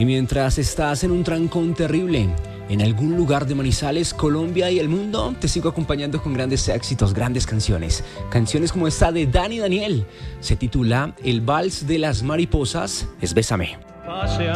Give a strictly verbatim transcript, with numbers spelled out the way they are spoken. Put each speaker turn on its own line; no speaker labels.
Y mientras estás en un trancón terrible, en algún lugar de Manizales, Colombia y el mundo, te sigo acompañando con grandes éxitos, grandes canciones. Canciones como esta de Dani Daniel. Se titula El Vals de las Mariposas. Es Bésame.